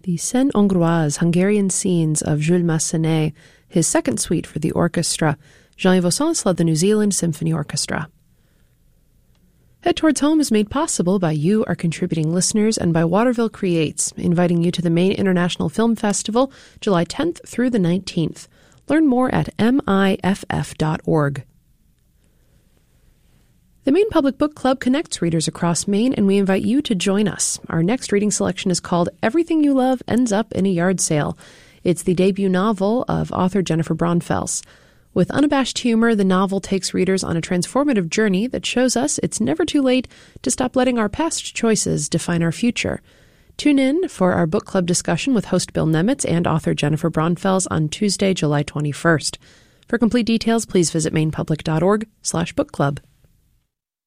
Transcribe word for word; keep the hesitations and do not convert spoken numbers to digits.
The Scène Hongroise, Hungarian Scenes of Jules Massenet, his second suite for the orchestra. Jean-Yves Ossens led the New Zealand Symphony Orchestra. Head Towards Home is made possible by you, our contributing listeners, and by Waterville Creates, inviting you to the Maine International Film Festival, July tenth through the nineteenth. Learn more at M I F F dot org. The Maine Public Book Club connects readers across Maine, and we invite you to join us. Our next reading selection is called Everything You Love Ends Up in a Yard Sale. It's the debut novel of author Jennifer Braunfels. With unabashed humor, the novel takes readers on a transformative journey that shows us it's never too late to stop letting our past choices define our future. Tune in for our book club discussion with host Bill Nemitz and author Jennifer Braunfels on Tuesday, July twenty-first. For complete details, please visit mainepublic dot org slash book club.